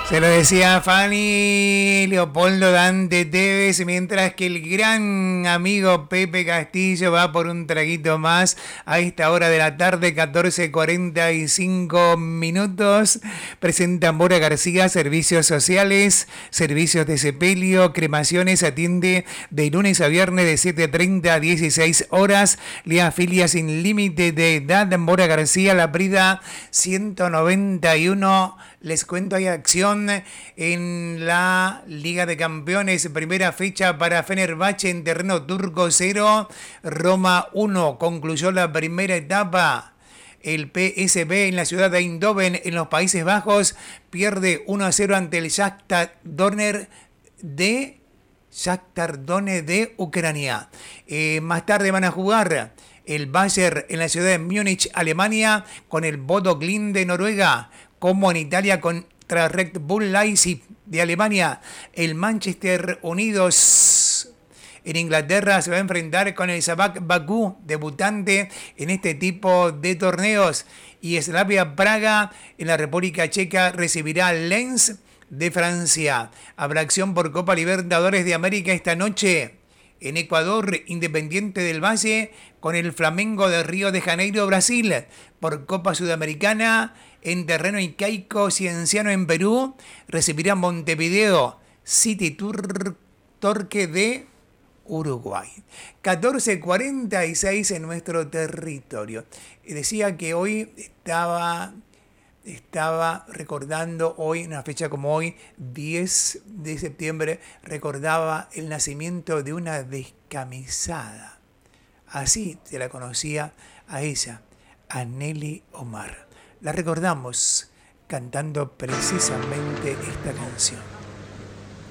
Se lo decía Fanny Leopoldo Dante Tevez, mientras que el gran amigo Pepe Castillo va por un traguito más a esta hora de la tarde, 14:45. Presenta Mora García, servicios sociales, servicios de sepelio, cremaciones, atiende de lunes a viernes de 7:30 a 16 horas. Le afilia sin límite de edad. Mora García, La Brida 191. Les cuento, hay acción en la Liga de Campeones. Primera fecha para Fenerbahce en terreno turco 0, Roma 1. Concluyó la primera etapa. El PSV en la ciudad de Eindhoven, en los Países Bajos, pierde 1-0 ante el Shakhtar Donetsk de Ucrania. Más tarde van a jugar el Bayern en la ciudad de Múnich, Alemania, con el Bodo Glimt de Noruega, como en Italia contra Red Bull Leipzig de Alemania. El Manchester Unidos en Inglaterra se va a enfrentar con el Spartak Bakú, debutante en este tipo de torneos. Y Slavia Praga en la República Checa recibirá al Lens de Francia. Habrá acción por Copa Libertadores de América esta noche. En Ecuador, Independiente del Valle con el Flamengo de Río de Janeiro, Brasil. Por Copa Sudamericana, en terreno incaico Cienciano en Perú, recibirá Montevideo City Torque de Uruguay. 14:46 en nuestro territorio. Decía que hoy estaba recordando, hoy, una fecha como hoy, 10 de septiembre, recordaba el nacimiento de una descamisada. Así se la conocía a ella, a Nelly Omar. La recordamos cantando precisamente esta canción.